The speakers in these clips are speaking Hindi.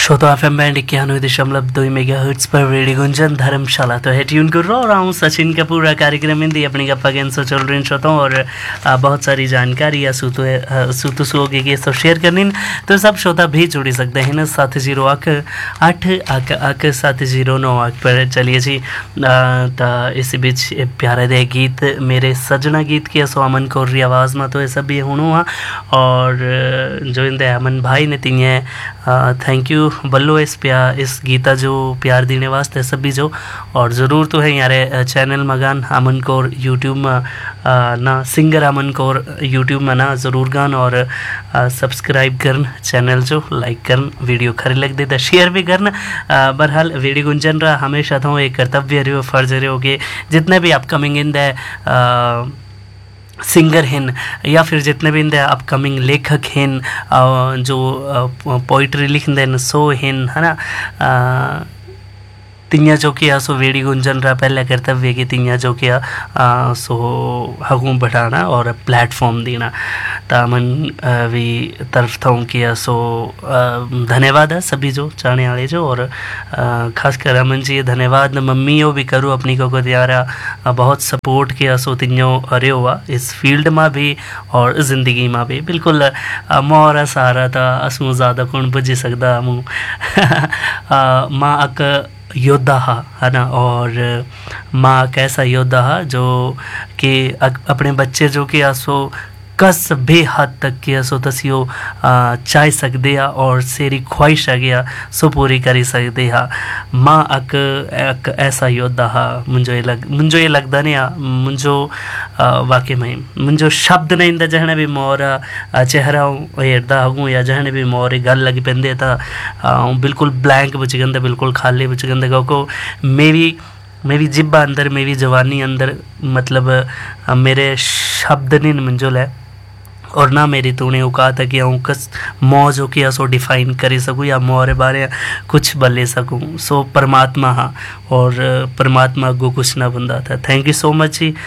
श्रोता FM बैंड 91.2 मेगाहर्ट्ज पर रेडियो गुंजन धर्मशाला तो है ट्यून कर रहा हूँ। सचिन का पूरा कार्यक्रम हिंदी अपनी गप्पा गेंसो चल रही श्रोताओं और बहुत सारी जानकारी या सूतु के तो शेयर करनी तो सब श्रोता भी जुड़ी सकते हैं ना 70 पर चलिए जी। तो इसी बीच प्यारे दे गीत मेरे सजना गीत की सो अमन कौर आवाज़ में तो ये सब भी हूँ और जो इंदे अमन भाई ने तीन थैंक यू बल्लो इस गीता जो प्यार देने वास्ते सभी जो और ज़रूर तो है यारे चैनल मगान अमन कौर यूट्यूब में ना सिंगर अमन कौर यूट्यूब में ना ज़रूर गान और सब्सक्राइब करन चैनल जो लाइक करन वीडियो खरी लग देता शेयर भी करन। बहरहाल वीडियो गुंजन रहा हमेशा तो एक कर्तव्य रहो फर्ज रहो कि जितने भी अपकमिंग इन द सिंगर हैं या फिर जितने भी इनके अपकमिंग लेखक हैं जो पोइट्री लिख दें सो हैं है ना तिया जो किया सो वेड़ी गुंजन रहा पहले कर्तव्य कि तिया जो किया सो हकूम बढ़ाना और प्लेटफॉर्म देना तामन भी तरफ था किया सो धन्यवाद है सभी जो चाहने वाले जो और खासकर अमन जी धन्यवाद मम्मी भी करूँ अपनी को यारा बहुत सपोर्ट किया सो तिनो अरे हुआ इस फील्ड में भी और ज़िंदगी में भी बिल्कुल मोरा सारा था असमु ज़्यादा कौन बुझी सकता मुँह माँ अक योद्धा है ना और माँ कैसा योद्धा है जो कि अपने बच्चे जो कि आसो कस बे हद तक के सो तसियो चाह सकते हैं और सेरी ख्वाहिश आ गया सो पूरी करी सकते हैं। माँ अक ऐसा योद्धा है मुझे ये लगता नहीं मुझो वाकई में मुझो शब्द नहीं इंदा जहने भी मोर चेहरा हेरदा हूँ या जहने भी मोर गल लगी पेंदे था बिल्कुल ब्लैंक बच गंदे बिल्कुल खाली बच गंदे को मेरी जिब्बा अंदर मेरी जवानी अंदर मतलब मेरे शब्द नहीं मंजुल है और ना मेरी तूने औकात है कि कस मौज हो किया सो डिफाइन कर सकूँ या मोरे बारे कुछ बले सकूँ सो परमात्मा हाँ और परमात्मा को कुछ ना बंदा था। थैंक यू सो मच जी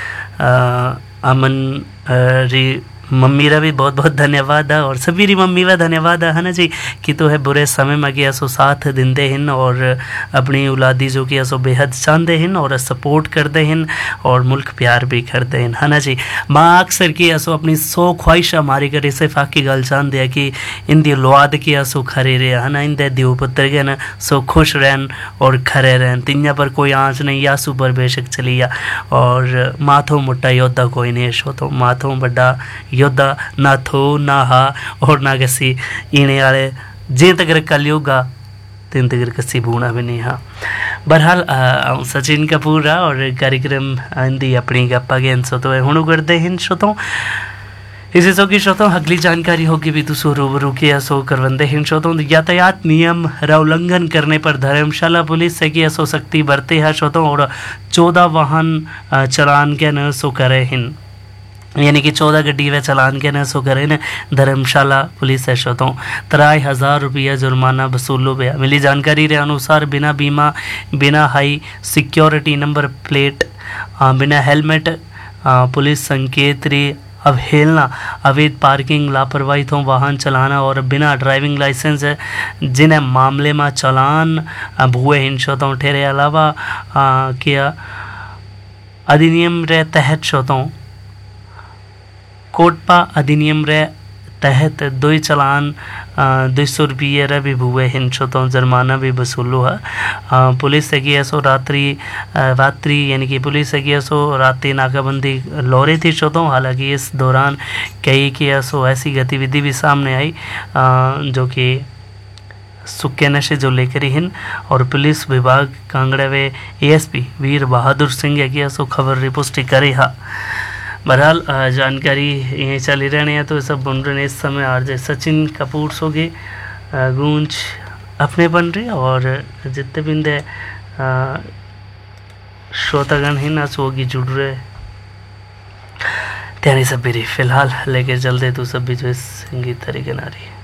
अमन री मम्मी रा भी बहुत बहुत धन्यवाद है और सभी री मम्मी का धन्यवाद है ना जी कि तो है बुरे समय में कि सो साथ देंदे हैं और अपनी औलादी जो कि सो बेहद चाहते हैं और सपोर्ट करते हैं और मुल्क प्यार भी करते हैं है ना जी। माँ अक्सर की सो अपनी सो ख्वाहिश हमारी करे सिर्फ आकी गल चाहते हैं कि इंदी औलाद की सो खरे रहे है ना इंदे दिव पुत्र के ना सो खुश रहन और खरे रहन तिन्या पर कोई आँच नहीं या सुपर बेशक चली या और माथों मोटा योद्धा कोई नहीं शो तो माथों बड़ा योद्धा ना थो ना हा और ना किसी इने वाले जे तक कलयुगा तीन तक किसी बूढ़ा भी नहीं हाँ। बहरहाल सचिन कपूर रहा और कार्यक्रम हिंदी अपनी गप्पा गेंद सो तो हूँ करते हैं श्रोतों इसी सो की श्रोतों अगली जानकारी होगी भी तो रूबरू के सो करवंदे हैं श्रोतों यातायात नियम रा उल्लंघन करने पर धर्मशाला पुलिस से की सो सख्ती बरते हैं श्रोतों और 14 वाहन चलान के न सो करे हैं यानी कि 14 गड्डी वे चलान के न सो करे न धर्मशाला पुलिस है श्रोतों 3,000 रुपया जुर्माना वसूलो गया। मिली जानकारी के अनुसार बिना बीमा बिना हाई सिक्योरिटी नंबर प्लेट बिना हेलमेट पुलिस संकेत री अवहेलना अवैध पार्किंग लापरवाही तो वाहन चलाना और बिना ड्राइविंग लाइसेंस जिन्हें मामले में चलान भुए इन श्रोतों ठहरे अलावा किया अधिनियम रे तहत श्रोतों कोटपा अधिनियम रे तहत 2 चलान 200 रुपये रे भी हुए हैं श्रोतों जुर्माना भी वसूलो है। पुलिस से की सो रात्रि यानी कि पुलिस से की सो रात्रि नाकाबंदी लौरे थी श्रोतों। हालांकि इस दौरान कई की सो ऐसी गतिविधि भी सामने आई जो कि सुक्के नशे जो लेकर ही हैं और पुलिस विभाग कांगड़ा वे ASP वीर बहादुर सिंह की सो खबर री पुष्टि करे हा। बहरहाल जानकारी यहीं चली रहने हैं तो सब बन रहे इस समय आरजे सचिन कपूर सो के गूंज अपने बन रहे और जितने भी इंदे श्रोतागण हैं ना सो की जुड़ रहे त्यानी सब भी फिलहाल लेके चलते तो सब भी जो इस संगीत तरीके ना रही।